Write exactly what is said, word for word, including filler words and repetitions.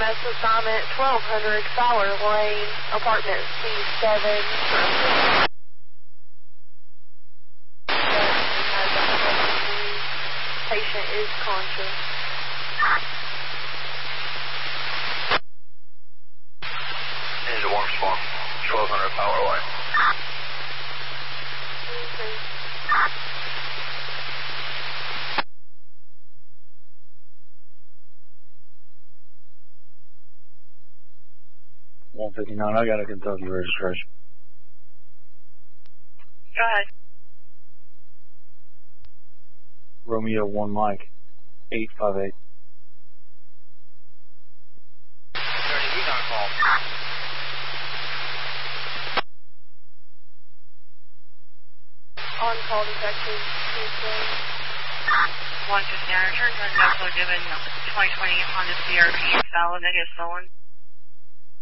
S assignment twelve hundred Fowler Lane, apartment C seven. Patient is conscious. Is a warm spawn, twelve hundred Fowler Lane. Okay. one fifty-nine, I got a Kentucky registration. Go ahead. Romeo one Mike, eight five eight. thirty, he's on call. On call detective. one fifty-nine, return to no code given twenty twenty Honda C R V, valid negative stolen.